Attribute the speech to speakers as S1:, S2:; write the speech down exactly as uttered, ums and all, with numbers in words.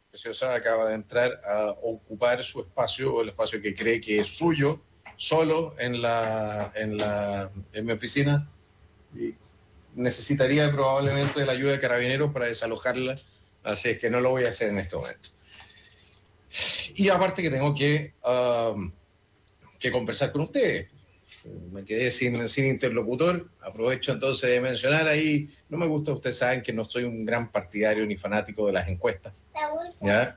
S1: Preciosa acaba de entrar a ocupar su espacio, el espacio que cree que es suyo, solo en la, en la, en mi oficina. Y necesitaría probablemente la ayuda de carabineros para desalojarla, así es que no lo voy a hacer en este momento. Y aparte que tengo que, um, que conversar con ustedes. Me quedé sin, sin interlocutor. Aprovecho entonces de mencionar ahí, no me gusta, ustedes saben que no soy un gran partidario ni fanático de las encuestas, ¿ya?